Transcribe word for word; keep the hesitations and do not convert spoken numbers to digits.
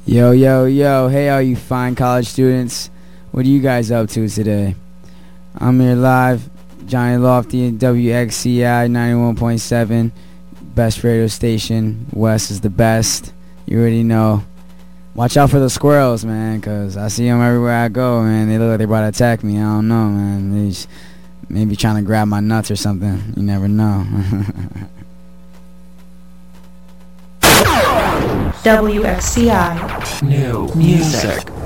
Yo, yo, yo, hey all you fine college students. What are you guys up to today? I'm here live, Johnny Lofty and W X C I ninety-one point seven, best radio station. West is the best. You already know. Watch out for the squirrels, man, because I see them everywhere I go, man. They look like they're about to attack me. I don't know, man. They just maybe trying to grab my nuts or something. You never know. W X C I. New music.